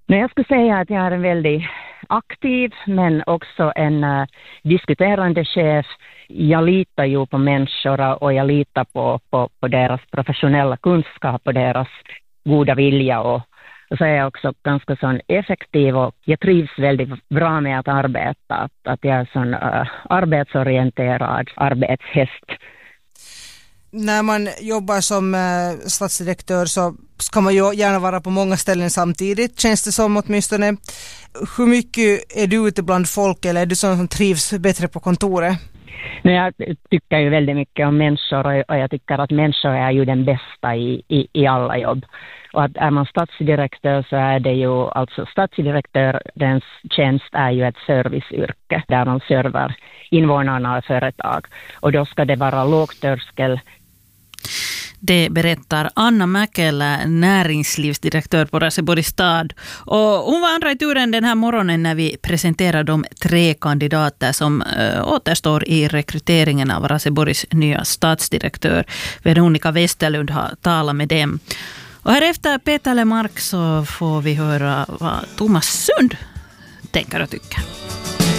Men jag skulle säga att jag är en väldigt aktiv men också en diskuterande chef. Jag litar ju på människor och jag litar på deras professionella kunskap och deras goda vilja, och så är jag också ganska sån effektiv och jag trivs väldigt bra med att arbeta. Att jag är sån arbetsorienterad arbetshäst. När man jobbar som stadsdirektör så ska man ju gärna vara på många ställen samtidigt, känns det som åtminstone. Hur mycket är du ute bland folk, eller är du sån som trivs bättre på kontoret? Jag tycker ju väldigt mycket om människor och jag tycker att människor är ju den bästa i alla jobb. Och att är man stadsdirektör så är det ju, alltså stadsdirektörens tjänst är ju ett serviceyrke där man servar invånarna och företag. Och då ska det vara lågtröskel. Det berättar Anna Mäkelä, näringslivsdirektör på Raseborgs stad. Och hon var andra i turen den här morgonen när vi presenterade de 3 kandidater som återstår i rekryteringen av Raseborgs nya stadsdirektör. Veronica Westerlund har talat med dem. Och här efter Peter Lemark så får vi höra vad Thomas Sund tänker och tycker.